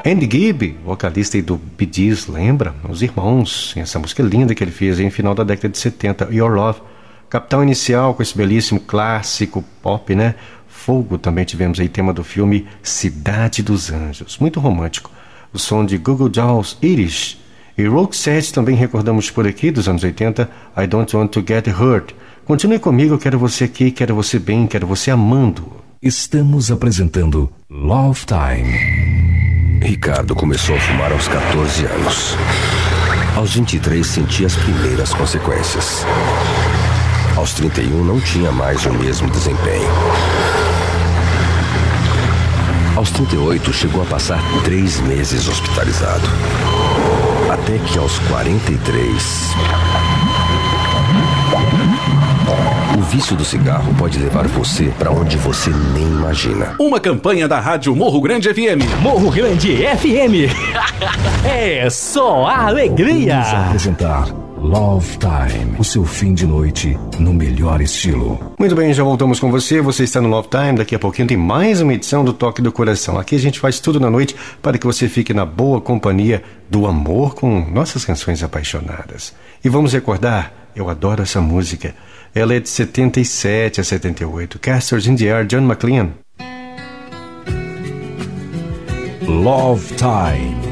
Andy Gibb, vocalista aí do Bee Gees, lembra? Os irmãos, essa música linda que ele fez aí no final da década de 70, Your Love. Capital Inicial, com esse belíssimo clássico pop, né? Fogo, também tivemos aí tema do filme Cidade dos Anjos, muito romântico. O som de Google Dolls, Irish. E Roxette também recordamos por aqui, dos anos 80, I Don't Want to Get Hurt. Continue comigo, eu quero você aqui, quero você bem, quero você amando. Estamos apresentando Love Time. Ricardo começou a fumar aos 14 anos. Aos 23 sentia as primeiras consequências. Aos 31 não tinha mais o mesmo desempenho. Aos 38 chegou a passar 3 meses hospitalizado. Até que aos 43... O vício do cigarro pode levar você para onde você nem imagina. Uma campanha da rádio Morro Grande FM. Morro Grande FM. É só a alegria. Vamos apresentar Love Time, o seu fim de noite no melhor estilo. Muito bem, já voltamos com você. Você está no Love Time. Daqui a pouquinho tem mais uma edição do Toque do Coração. Aqui a gente faz tudo na noite para que você fique na boa companhia do amor com nossas canções apaixonadas. E vamos recordar, eu adoro essa música. Ela é de 77 a 78. Castles in the Air, John McLean. Love Time.